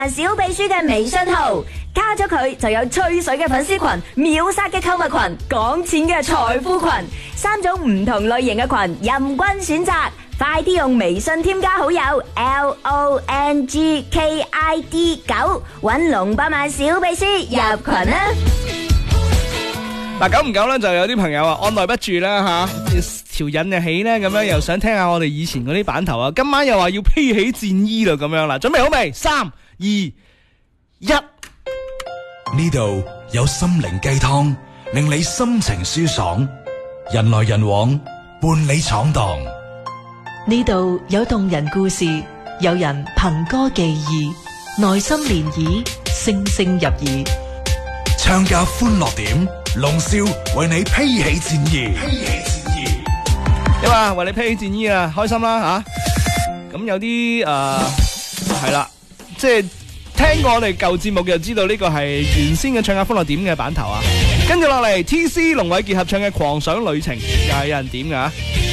小秘書嘅微信號，加咗佢就有吹水嘅粉絲群、秒殺嘅購物群、講錢嘅財富群，3種唔同類型嘅群，任君選擇。快啲用微信添加好友 LONGKID9，搵龍百萬小秘書入群啦！ 嗱，久唔久咧就有啲朋友啊按捺不住啦吓，條癮就起咧，咁樣又想聽下我哋以前嗰啲版頭啊，今晚又話要披起戰衣啦，咁樣啦，準備好未？3、2、1， 呢度有心靈雞湯，令你心情舒爽，人來人往，伴你闖蕩。 呢度有動人故事，有人憑歌寄意，內心漣漪，聲聲入耳。 唱架歡樂點，龍少為你披起戰衣。 點啊？為你披起戰衣啊，開心啦吓！咁有啲係啦，即係聽過我哋舊節目就知道呢個係原先嘅唱架歡樂點嘅版頭啊。跟住落嚟 ，TC 龍偉傑合唱嘅《狂想旅程》又係有人點噶。